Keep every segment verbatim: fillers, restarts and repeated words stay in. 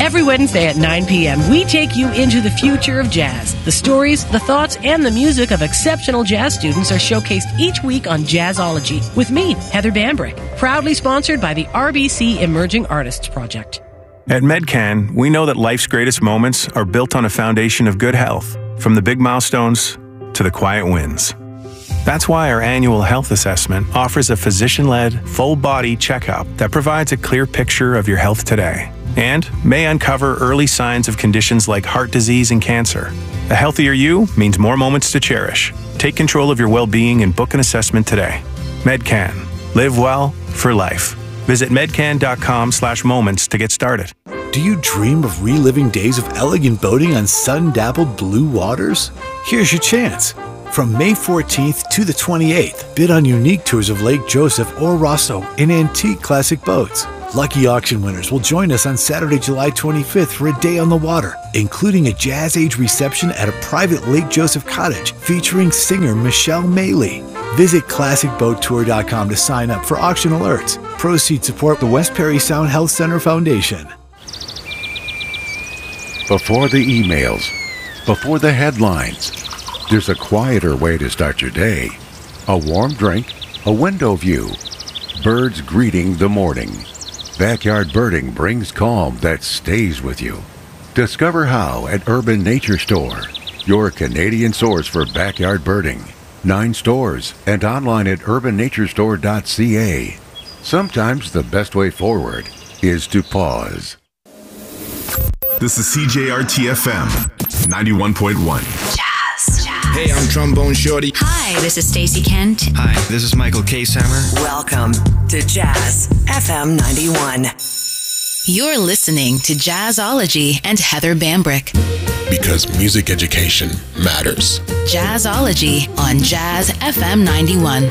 Every Wednesday at nine p.m., we take you into the future of jazz. The stories, the thoughts, and the music of exceptional jazz students are showcased each week on Jazzology with me, Heather Bambrick, proudly sponsored by the R B C Emerging Artists Project. At MedCan, we know that life's greatest moments are built on a foundation of good health, from the big milestones to the quiet wins. That's why our annual health assessment offers a physician-led, full-body checkup that provides a clear picture of your health today and may uncover early signs of conditions like heart disease and cancer. A healthier you means more moments to cherish. Take control of your well-being and book an assessment today. MedCan. Live well for life. Visit medcan.com slash moments to get started. Do you dream of reliving days of elegant boating on sun-dappled blue waters? Here's your chance. From May fourteenth to the twenty-eighth, bid on unique tours of Lake Joseph or Rosso in antique classic boats. Lucky auction winners will join us on Saturday, July twenty-fifth for a day on the water, including a Jazz Age reception at a private Lake Joseph cottage featuring singer Michelle Maley. Visit classic boat tour dot com to sign up for auction alerts. Proceeds support the West Perry Sound Health Center Foundation. Before the emails, before the headlines, there's a quieter way to start your day. A warm drink, a window view, birds greeting the morning. Backyard birding brings calm that stays with you. Discover how at Urban Nature Store, your Canadian source for backyard birding. Nine stores and online at urban nature store dot c a. Sometimes the best way forward is to pause. This is C J R T F M ninety-one point one. Jazz. Hey, I'm Trombone Shorty. Hi, this is Stacey Kent. Hi, this is Michael K-Sammer. Welcome to Jazz F M ninety-one. You're listening to Jazzology and Heather Bambrick. Because music education matters. Jazzology on Jazz F M ninety-one.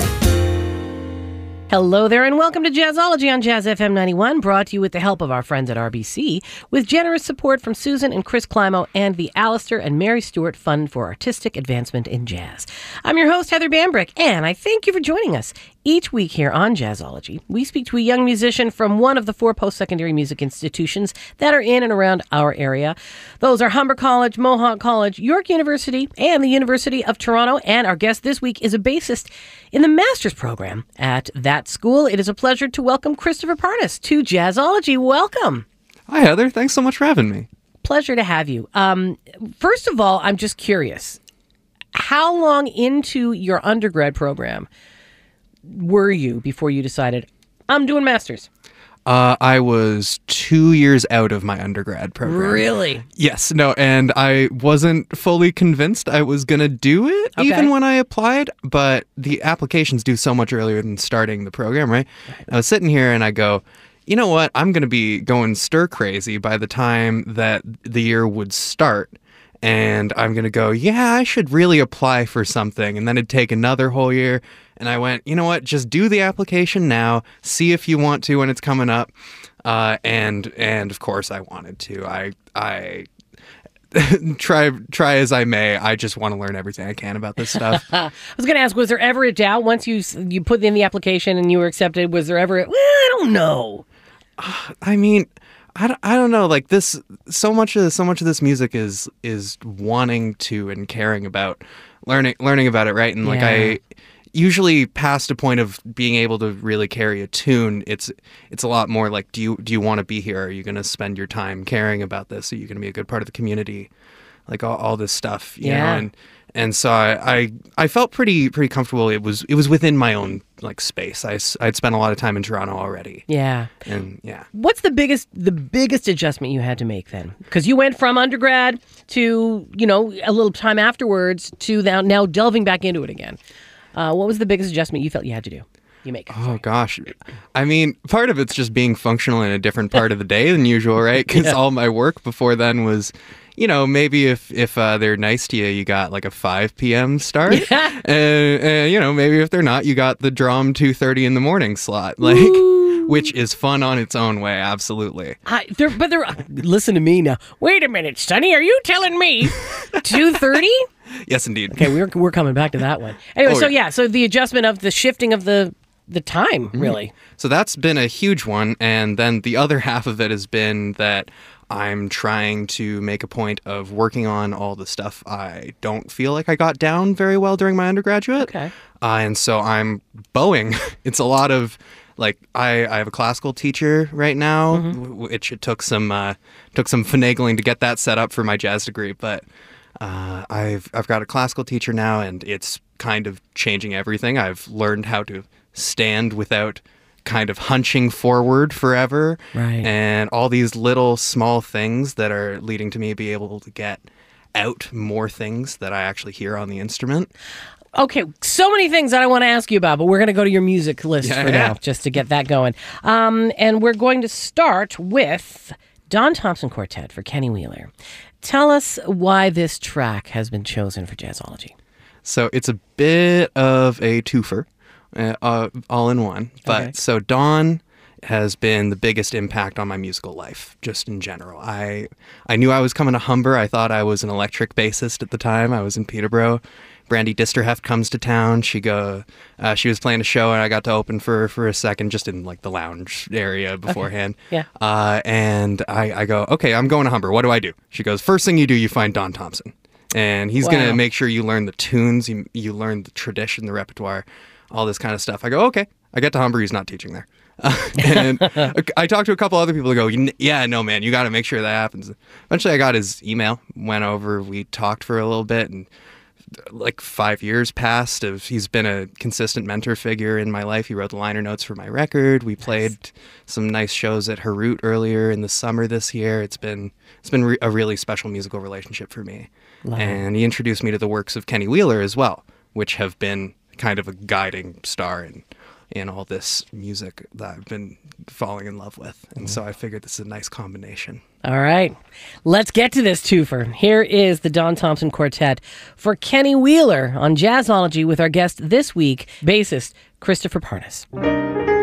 Hello there and welcome to Jazzology on Jazz F M ninety-one, brought to you with the help of our friends at R B C, with generous support from Susan and Chris Climo and the Alistair and Mary Stewart Fund for Artistic Advancement in Jazz. I'm your host, Heather Bambrick, and I thank you for joining us. Each week here on Jazzology, we speak to a young musician from one of the four post-secondary music institutions that are in and around our area. Those are Humber College, Mohawk College, York University, and the University of Toronto. And our guest this week is a bassist in the master's program at that school. It is a pleasure to welcome Christopher Parnas to Jazzology. Welcome. Hi, Heather. Thanks so much for having me. Pleasure to have you. Um, first of all, I'm just curious. How long into your undergrad program were you before you decided, I'm doing masters? Uh, I was two years out of my undergrad program. Really? Yes. No, and I wasn't fully convinced I was going to do it Okay. even when I applied, but the applications due so much earlier than starting the program, right? right. I was sitting here and I go, you know what? I'm going to be going stir crazy by the time that the year would start. And I'm going to go, yeah, I should really apply for something. And then it'd take another whole year. And I went, you know what, just do the application now, see if you want to when it's coming up. Uh, and and of course I wanted to. I I try try as I may, I just want to learn everything I can about this stuff. I was going to ask, was there ever a doubt once you you put in the application and you were accepted? Was there ever, a, well, I don't know. Uh, I mean, I don't, I don't know. Like this, so much of so much of this music is is wanting to and caring about learning learning about it, right? And like Yeah. I. Usually past a point of being able to really carry a tune, it's it's a lot more like, do you do you want to be here? Are you going to spend your time caring about this? Are you going to be a good part of the community? Like all, all this stuff, you Yeah. know? And and so I, I I felt pretty pretty comfortable. It was it was within my own like space. I I'd spent a lot of time in Toronto already. Yeah. And yeah. What's the biggest the biggest adjustment you had to make then? Because you went from undergrad to, you know, a little time afterwards to now, now delving back into it again. Uh, what was the biggest adjustment you felt you had to do? You make. Oh, gosh. I mean, part of it's just being functional in a different part of the day than usual, right? Because Yeah. all my work before then was, you know, maybe if, if uh, they're nice to you, you got like a five p.m. start. Yeah. And, and, you know, maybe if they're not, you got the drum two thirty in the morning slot. Like, Ooh. which is fun on its own way, absolutely. I, they're, but they're, listen to me now. Wait a minute, Sonny, are you telling me two thirty? Yes, indeed. Okay, we're we're coming back to that one. Anyway, Oh, so yeah. yeah, so the adjustment of the shifting of the the time, really. So that's been a huge one. And then the other half of it has been that I'm trying to make a point of working on all the stuff I don't feel like I got down very well during my undergraduate. Okay. Uh, and so I'm bowing. It's a lot of, like, I, I have a classical teacher right now, mm-hmm. which it took some uh, took some finagling to get that set up for my jazz degree. But uh, I've I've got a classical teacher now, and it's kind of changing everything. I've learned how to stand without kind of hunching forward forever, right? And all these little small things that are leading to me be able to get out more things that I actually hear on the instrument. Okay, so many things that I want to ask you about, but we're going to go to your music list yeah, for yeah. now, just to get that going. Um, and we're going to start with Don Thompson Quartet for Kenny Wheeler. Tell us why this track has been chosen for Jazzology. So it's a bit of a twofer. Uh, uh, all in one. But okay. So Don has been the biggest impact on my musical life, just in general. I I knew I was coming to Humber. I thought I was an electric bassist at the time. I was in Peterborough. Brandy Disterheft comes to town. She go. Uh, she was playing a show, and I got to open for for a second, just in like the lounge area beforehand. Okay. Yeah. Uh, and I, I go, okay, I'm going to Humber. What do I do? She goes, first thing you do, you find Don Thompson, and he's wow. gonna make sure you learn the tunes, you you learn the tradition, the repertoire, all this kind of stuff. I go, okay. I get to Humber, he's not teaching there. Uh, and I talked to a couple other people who go, yeah, no, man, you got to make sure that happens. Eventually I got his email, went over, we talked for a little bit, and like five years passed. Of He's been a consistent mentor figure in my life. He wrote the liner notes for my record. We played nice. some nice shows at Harut earlier in the summer this year. It's been it's been re- a really special musical relationship for me. Love and it. He introduced me to the works of Kenny Wheeler as well, which have been kind of a guiding star in in all this music that I've been falling in love with. And mm. so I figured this is a nice combination. All right. Let's get to this twofer. Here is the Don Thompson Quartet for Kenny Wheeler on Jazzology with our guest this week, bassist Christopher Parnas.